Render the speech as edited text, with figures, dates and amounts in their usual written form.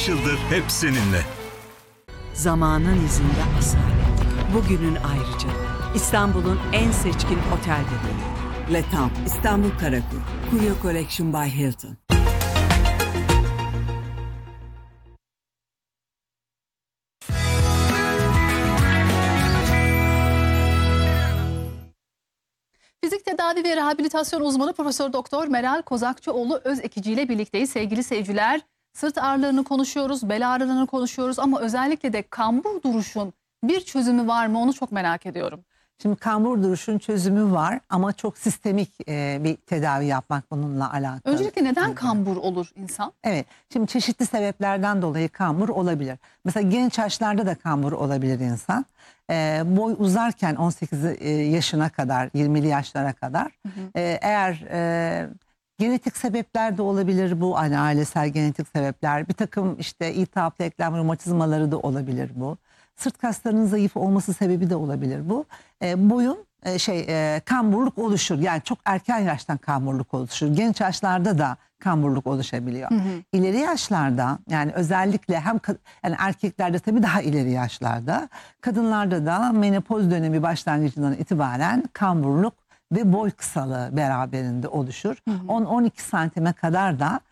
25 yıldır hep seninle. Zamanın izinde asalet. Bugünün ayrıcalığı. İstanbul'un en seçkin otel bebeği. Le Temps, İstanbul Karakuy. Kuyo Collection by Hilton. Fizik tedavi ve rehabilitasyon uzmanı Profesör Doktor Meral Kozakçıoğlu Özekici ile birlikteyiz. Sevgili seyirciler, sırt ağrılarını konuşuyoruz, bel ağrılarını konuşuyoruz ama özellikle de kambur duruşun bir çözümü var mı onu çok merak ediyorum. Şimdi kambur duruşun çözümü var ama çok sistemik bir tedavi yapmak bununla alakalı. Öncelikle neden kambur olur insan? Evet, şimdi çeşitli sebeplerden dolayı kambur olabilir. Mesela genç yaşlarda da kambur olabilir insan. Boy uzarken 18 yaşına kadar, 20'li yaşlara kadar. Eğer genetik sebepler de olabilir bu, hani ailesel genetik sebepler. Bir takım işte iltihaplı eklem romatizmaları da olabilir bu. Sırt kaslarının zayıf olması sebebi de olabilir bu. Boyun kamburluk oluşur. Yani çok erken yaştan kamburluk oluşur. Genç yaşlarda da kamburluk oluşabiliyor. İleri yaşlarda, yani özellikle hem yani erkeklerde tabii daha ileri yaşlarda, kadınlarda da menopoz dönemi başlangıcından itibaren kamburluk ve boy kısalığı beraberinde oluşur. 10-12 santime kadar da